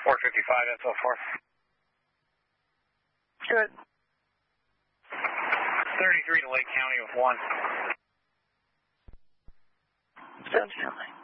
455 and so forth. Good. 33 to Lake County with 1. Sounds silly.